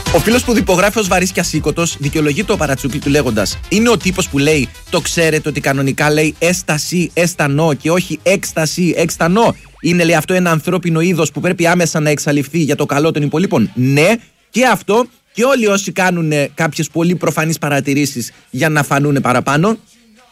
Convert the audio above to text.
Ο φίλος που υπογράφει ως βαρύς και ασήκωτος δικαιολογεί το παρατσούκλι του λέγοντας: είναι ο τύπος που λέει, το ξέρετε ότι κανονικά λέει έσταση, έστανο και όχι έκσταση, έκστανο. Είναι, λέει, αυτό ένα ανθρώπινο είδος που πρέπει άμεσα να εξαλειφθεί για το καλό των υπολείπων. Ναι, και αυτό και όλοι όσοι κάνουν κάποιες πολύ προφανείς παρατηρήσεις για να φανούν παραπάνω.